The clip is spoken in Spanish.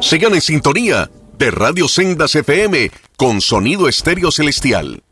Sigan en sintonía de Radio Sendas FM con sonido estéreo celestial.